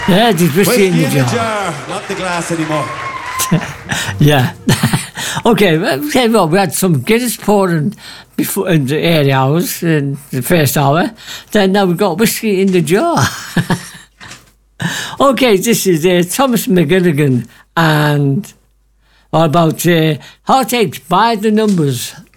Yeah, there's whiskey in the jar. Not the glass anymore. Yeah. Okay, well, we had some Guinness pouring before in the early hours, in the first hour. Then now we've got whiskey in the jar. Okay, this is Thomas McGilligan and all about Heartaches by the Numbers.